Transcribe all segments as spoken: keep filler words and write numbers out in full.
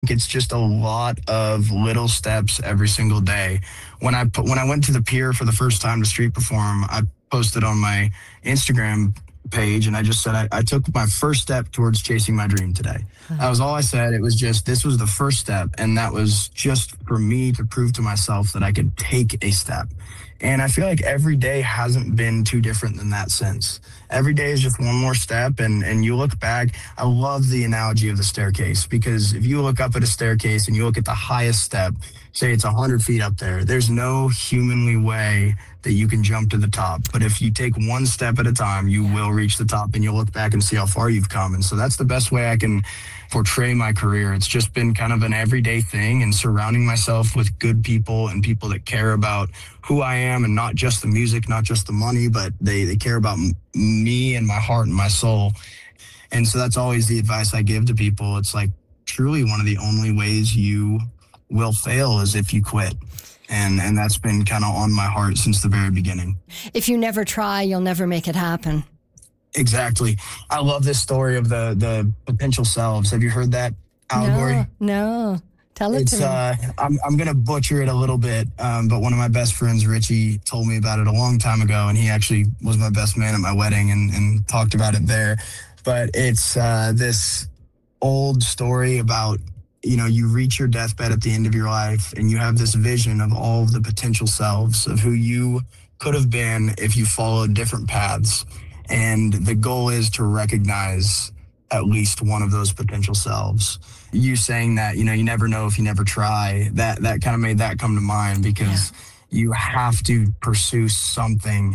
It's just a lot of little steps every single day. When I put, when I went to the pier for the first time to street perform, I posted on my Instagram page and I just said I, I took my first step towards chasing my dream today. That was all I said. It was just this was the first step, and that was just for me to prove to myself that I could take a step. And I feel like every day hasn't been too different than that since. Every day is just one more step, and, and you look back. I love the analogy of the staircase, because if you look up at a staircase and you look at the highest step, say it's one hundred feet up there, there's no humanly way that you can jump to the top. But if you take one step at a time, you will reach the top, and you'll look back and see how far you've come. And so that's the best way I can portray my career. It's just been kind of an everyday thing, and surrounding myself with good people and people that care about who I am, and not just the music, not just the money, but they, they care about m- me and my heart and my soul. And so that's always the advice I give to people. It's like truly one of the only ways you will fail is if you quit. And and that's been kind of on my heart since the very beginning. If you never try, you'll never make it happen. Exactly. I love this story of the the potential selves. Have you heard that allegory? No, no. Tell it It's to me. uh, I'm I'm gonna butcher it a little bit, um, but one of my best friends, Richie, told me about it a long time ago, and he actually was my best man at my wedding and, and talked about it there. But it's uh, this old story about, you know, you reach your deathbed at the end of your life, and you have this vision of all of the potential selves of who you could have been if you followed different paths. And the goal is to recognize at least one of those potential selves. You saying that, you know, you never know if you never try, that that kind of made that come to mind, because yeah. you have to pursue something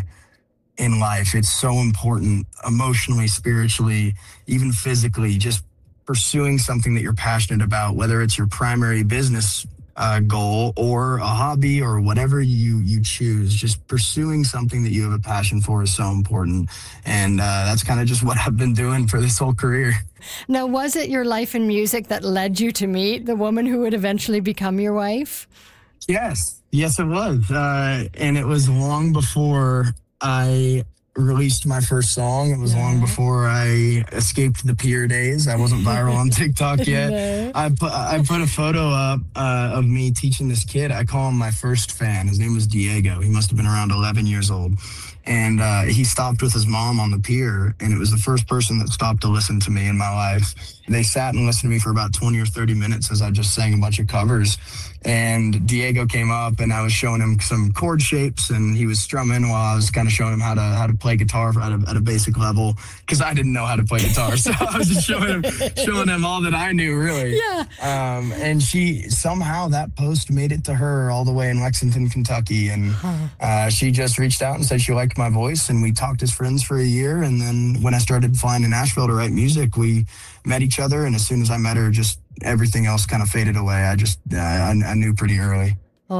in life. It's so important, emotionally, spiritually, even physically, just pursuing something that you're passionate about, whether it's your primary business uh, goal or a hobby or whatever you, you choose. Just pursuing something that you have a passion for is so important. And uh, that's kind of just what I've been doing for this whole career. Now, was it your life in music that led you to meet the woman who would eventually become your wife? Yes. Yes, it was. Uh, and it was long before I released my first song. It was yeah. long before I escaped the pier days. I wasn't viral on TikTok yet. No. I put I put a photo up uh, of me teaching this kid. I call him my first fan. His name was Diego. He must have been around eleven years old. And uh, he stopped with his mom on the pier, and it was the first person that stopped to listen to me in my life. They sat and listened to me for about twenty or thirty minutes as I just sang a bunch of covers. And Diego came up, and I was showing him some chord shapes, and he was strumming while I was kind of showing him how to how to play guitar at a, at a basic level, because I didn't know how to play guitar. So I was just showing him showing him all that I knew, really. Yeah. Um, and she somehow that post made it to her all the way in Lexington, Kentucky, and uh, she just reached out and said she liked my voice, and we talked as friends for a year. And then when I started flying to Nashville to write music, we met each other, and as soon as I met her, just everything else kind of faded away. I just uh, I, I knew pretty early.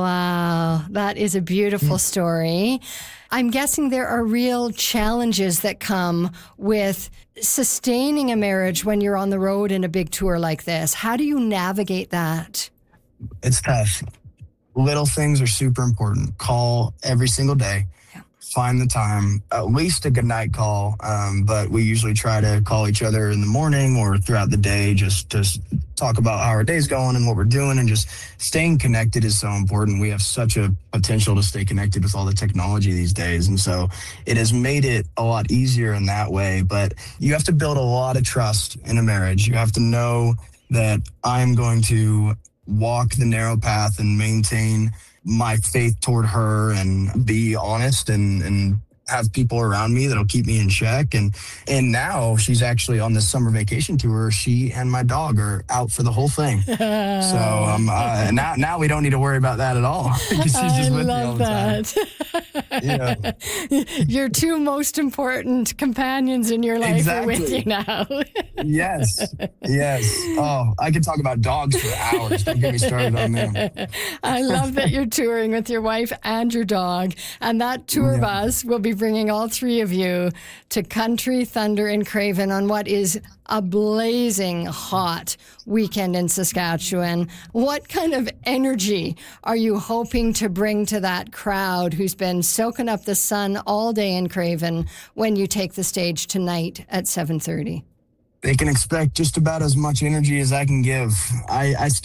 Wow, that is a beautiful story. I'm guessing there are real challenges that come with sustaining a marriage when you're on the road in a big tour like this. How do you navigate that? It's tough. Little things are super important. Call every single day. Find the time, at least a good night call. Um, but we usually try to call each other in the morning or throughout the day, just to talk about how our day's going and what we're doing. And just staying connected is so important. We have such a potential to stay connected with all the technology these days. And so it has made it a lot easier in that way. But you have to build a lot of trust in a marriage. You have to know that I'm going to walk the narrow path and maintain my faith toward her and be honest and, and have people around me that'll keep me in check. And and now she's actually on this summer vacation tour. She and my dog are out for the whole thing. So um, uh, now now we don't need to worry about that at all, because she's just I with love me all the that. Yeah. Your two most important companions in your life Exactly. are with you now. Yes. Yes. Oh, I could talk about dogs for hours. Don't get me started on them. I love that you're touring with your wife and your dog. And that tour Yeah. bus will be bringing all three of you to Country Thunder in Craven on what is a blazing hot weekend in Saskatchewan. What kind of energy are you hoping to bring to that crowd who's been soaking up the sun all day in Craven when you take the stage tonight at seven thirty? they can expect just about as much energy as I can give. I, I